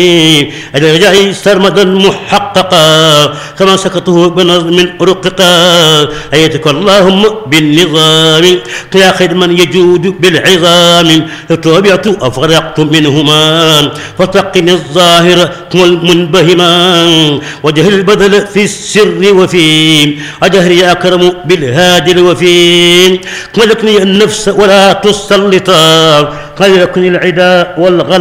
الرجاء سرمدا محققا كما سكته بنظم رققا أيتك اللهم بالنظام يا خير من يجود بالعظام تابعت أفرقت منهما فتقني الظاهر والمنبهما وجه البذل في السر وفي أجهر يا أكرم بالهادي الوفي ملكني النفس ولا تسلطا ملكني العداء والغلا